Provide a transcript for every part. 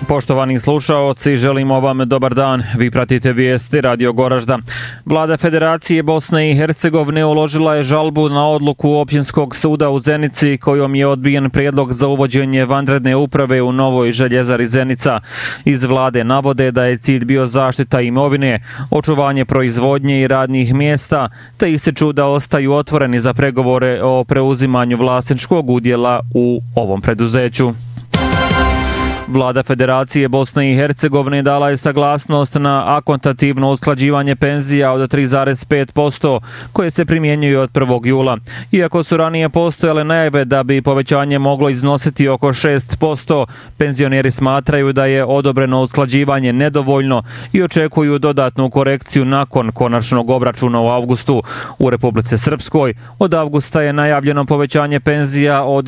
Poštovani slušaoci, želimo vam dobar dan. Vi pratite vijesti Radio Goražda. Vlada Federacije Bosne i Hercegovine uložila je žalbu na odluku Općinskog suda u Zenici kojom je odbijen prijedlog za uvođenje vanredne uprave u novoj željezari Zenica. Iz vlade navode da je cilj bio zaštita imovine, očuvanje proizvodnje i radnih mjesta, te ističu da ostaju otvoreni za pregovore o preuzimanju vlasničkog udjela u ovom preduzeću. Vlada Federacije Bosne i Hercegovine dala je saglasnost na akontativno usklađivanje penzija od 3,5% koje se primjenjuju od 1. jula. Iako su ranije postojale najave da bi povećanje moglo iznositi oko 6%, penzioneri smatraju da je odobreno usklađivanje nedovoljno i očekuju dodatnu korekciju nakon konačnog obračuna u avgustu. U Republici Srpskoj od avgusta je najavljeno povećanje penzija od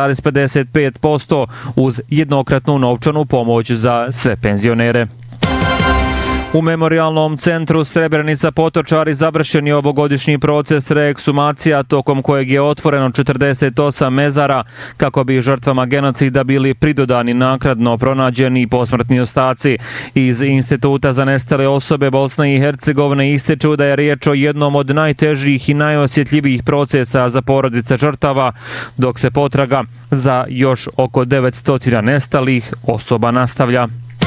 3,55% uz jednokratnu novčanu pomoć za sve penzionere. U Memorijalnom centru Srebrenica Potočari završen je ovogodišnji proces reeksumacija tokom kojeg je otvoreno 48 mezara kako bi žrtvama genocida bili pridodani naknadno pronađeni posmrtni ostaci. Iz Instituta za nestale osobe Bosne i Hercegovine ističu da je riječ o jednom od najtežih i najosjetljivijih procesa za porodice žrtava, dok se potraga za još oko 900 nestalih osoba nastavlja.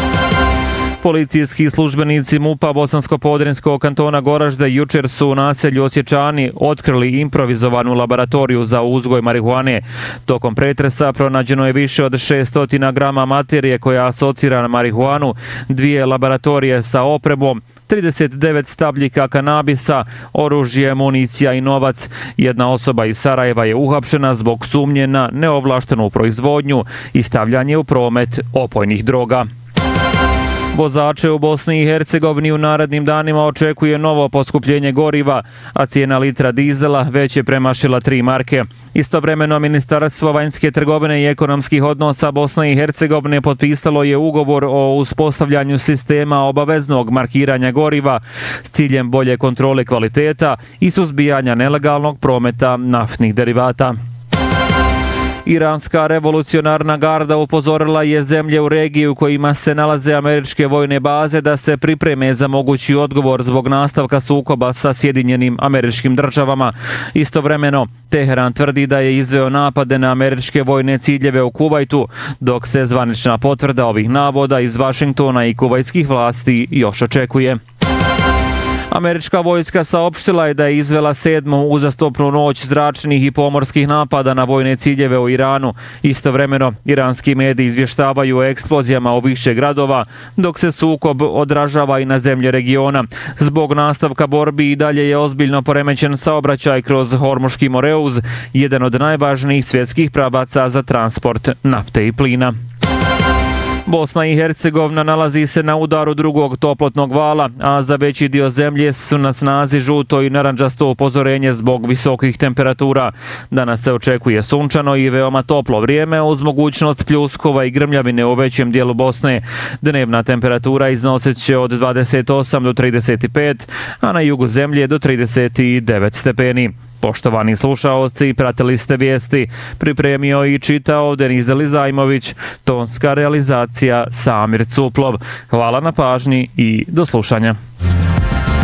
Policijski službenici MUP-a Bosansko-Podrinjskog kantona Goražde jučer su u naselju Osječani otkrili improvizovanu laboratoriju za uzgoj marihuane. Tokom pretresa pronađeno je više od 600 grama materije koja asocira na marihuanu, 2 laboratorije sa opremom, 39 stabljika kanabisa, oružje, municija i novac. Jedna osoba iz Sarajeva je uhapšena zbog sumnje na neovlaštenu proizvodnju i stavljanje u promet opojnih droga. Vozače u Bosni i Hercegovini u narednim danima očekuje novo poskupljenje goriva, a cijena litra dizela već je premašila 3 marke. Istovremeno, Ministarstvo vanjske trgovine i ekonomskih odnosa Bosne i Hercegovine potpisalo je ugovor o uspostavljanju sistema obaveznog markiranja goriva s ciljem bolje kontrole kvaliteta i suzbijanja nelegalnog prometa naftnih derivata. Iranska revolucionarna garda upozorila je zemlje u regiji u kojima se nalaze američke vojne baze da se pripreme za mogući odgovor zbog nastavka sukoba sa Sjedinjenim Američkim Državama. Istovremeno, Teheran tvrdi da je izveo napade na američke vojne ciljeve u Kuvajtu, dok se zvanična potvrda ovih navoda iz Vašingtona i kuvajtskih vlasti još očekuje. Američka vojska saopštila je da je izvela 7. uzastopnu noć zračnih i pomorskih napada na vojne ciljeve u Iranu. Istovremeno, iranski mediji izvještavaju o eksplozijama u više gradova, dok se sukob odražava i na zemlje regiona. Zbog nastavka borbi i dalje je ozbiljno poremećen saobraćaj kroz Hormuški Moreuz, jedan od najvažnijih svjetskih pravaca za transport nafte i plina. Bosna i Hercegovina nalazi se na udaru drugog toplotnog vala, a za veći dio zemlje su na snazi žuto i narandžasto upozorenje zbog visokih temperatura. Danas se očekuje sunčano i veoma toplo vrijeme uz mogućnost pljuskova i grmljavine u većem dijelu Bosne. Dnevna temperatura iznosit će od 28 do 35, a na jugu zemlje do 39 stepeni. Poštovani slušaoci, pratili ste vijesti, pripremio i čitao Deniz Elizajmović, tonska realizacija Samir Cuplov. Hvala na pažnji i do slušanja.